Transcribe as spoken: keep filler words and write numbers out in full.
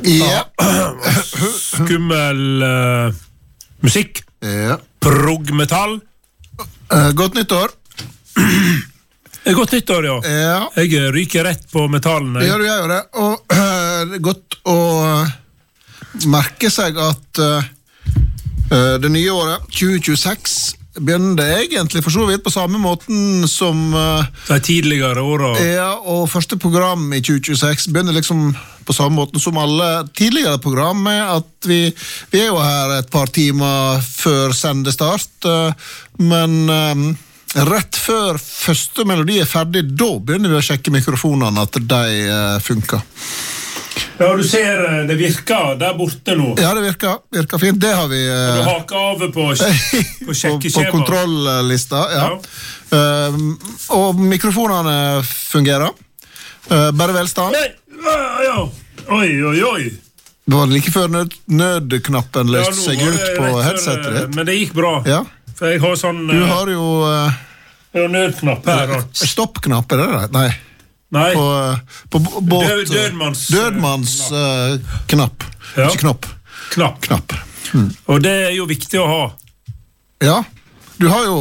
Ja. Skummel uh, musikk. Ja. Prog-metall. Uh, godt nyttår. Godt nyttår, ja. Ja. Jeg ryker rett på metallen. Ja, du gjør jo det. Og uh, det er godt å merke seg at uh, det nye året, tjue tjueseks, begynner egentlig for så vidt på samme måten som uh, de tidligere årene. Ja, og første program i tjue tjueseks begynner liksom på samme måten som alle tidligere program, med at vi, vi er jo her et par timer før sendestart, uh, men um, rett før første melodi er ferdig, da begynner vi å sjekke mikrofonene at de uh, funker. Ja, du ser det virker der borte nå. Ja, det virker, virker fint. Det har vi... Uh, du haker av på, på sjekkeskjema. På kontrolllista, ja. ja. Uh, og mikrofonene fungerer. Uh, bare velstand. Nei, ja. Oi, oi, oi. Det var like før nød, nødknappen løste ja, seg ut på headsetet ditt. Men det gikk bra. Ja. For jeg har sånn... Du har jo... Uh, jeg har nødknapp her. Stoppknapp, er det det? Nei. Nei. På, på båt... Død, dødmanns... Dødmanns uh, knapp. Ja. Ikke knopp. Knapp. Knapp. Mm. Og det er jo viktig å ha. Ja. Du har jo